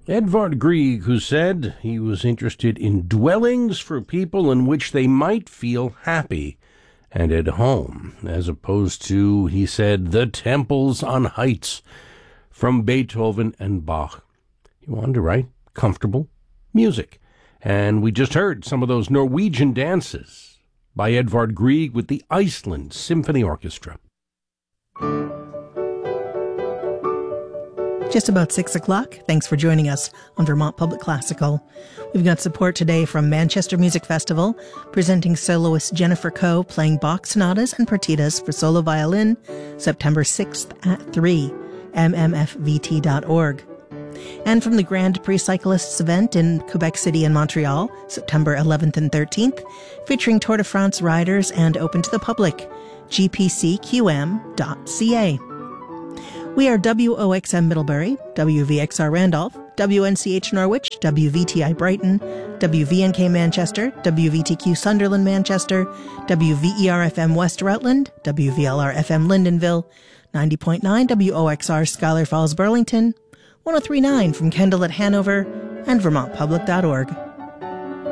Edvard Grieg, who said he was interested in dwellings for people in which they might feel happy and at home, as opposed to, he said, the temples on heights from Beethoven and Bach. He wanted to write comfortable music. And we just heard some of those Norwegian dances by Edvard Grieg with the Iceland Symphony Orchestra. Just about 6 o'clock. Thanks for joining us on Vermont Public Classical. We've got support today from Manchester Music Festival, presenting soloist Jennifer Coe playing Bach sonatas and partitas for solo violin, September 6th at 3, mmfvt.org. And from the Grand Prix Cyclists event in Quebec City and Montreal, September 11th and 13th, featuring Tour de France riders and open to the public, gpcqm.ca. We are WOXM Middlebury, WVXR Randolph, WNCH Norwich, WVTI Brighton, WVNK Manchester, WVTQ Sunderland Manchester, WVER-FM West Rutland, WVLR-FM Lyndonville, 90.9 WOXR Schuyler Falls Burlington, 103.9 from Kendall at Hanover, and VermontPublic.org.